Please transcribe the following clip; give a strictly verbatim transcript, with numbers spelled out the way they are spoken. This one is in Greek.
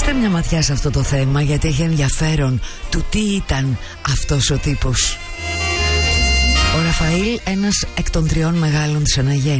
Ρίξτε μια ματιά σε αυτό το θέμα, γιατί έχει ενδιαφέρον του τι ήταν αυτός ο τύπος. Ο Ραφαήλ, ένας εκ των τριών μεγάλων της αναγέννησης.